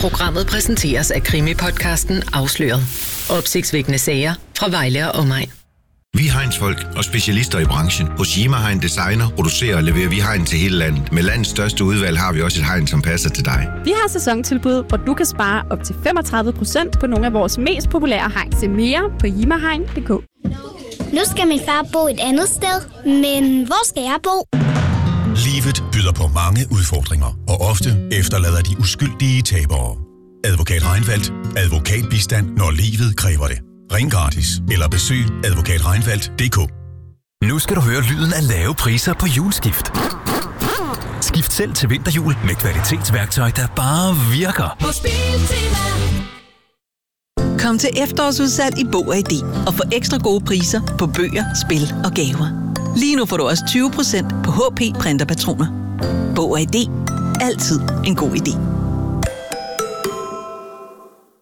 Programmet præsenteres af Krimi-podcasten Afsløret. Opsigtsvækkende sager fra Vejle og omegn. Vi er Heinz-folk og specialister i branchen. Hos Yima Hein designer, producerer og leverer vi hegn til hele landet. Med landets største udvalg har vi også et hegn, som passer til dig. Vi har sæsontilbud, hvor du kan spare op til 35% på nogle af vores mest populære hegn. Se mere på yimahegn.dk. Nu skal min far bo et andet sted, men hvor skal jeg bo? Livet byder på mange udfordringer, og ofte efterlader de uskyldige tabere. Advokat Reinfeldt. Advokatbistand, når livet kræver det. Ring gratis eller besøg advokatreinfeldt.dk. Nu skal du høre lyden af lave priser på hjulskift. Skift selv til vinterhjul med kvalitetsværktøj, der bare virker. Kom til efterårsudsalg i Bog & ID og få ekstra gode priser på bøger, spil og gaver. Lige nu får du også 20% på HP printerpatroner. Bog & ID. Altid en god idé.